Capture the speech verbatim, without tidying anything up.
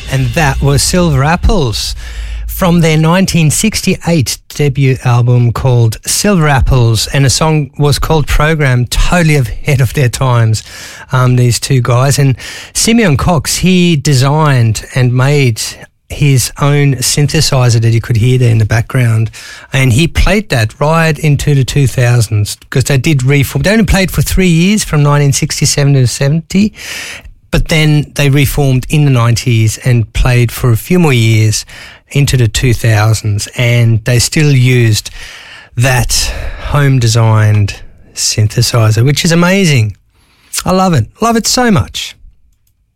And that was Silver Apples from their nineteen sixty-eight debut album called Silver Apples, and a song was called Program, totally ahead of their times, um, these two guys. And Simeon Cox, he designed and made his own synthesizer that you could hear there in the background, and he played that right into the two thousands, because they did reform. They only played for three years from nineteen sixty-seven to seventy, but then they reformed in the nineties and played for a few more years into the two thousands, and they still used that home designed synthesizer, which is amazing. I love it. Love it so much.